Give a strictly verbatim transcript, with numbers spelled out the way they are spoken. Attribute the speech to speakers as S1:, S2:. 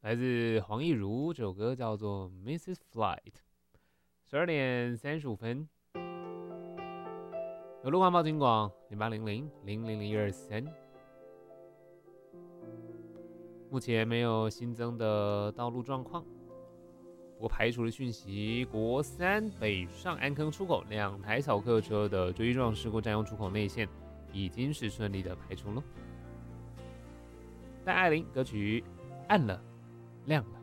S1: 来自黄义儒，这首歌叫做《missus Flight》。十二点三十五分，有路况报警广零八零零零零零一二三。目前没有新增的道路状况，不过排除的讯息，国三北上安坑出口两台小客车的追撞事故占用出口内线已经是顺利的排除了。在艾琳歌曲暗了亮了。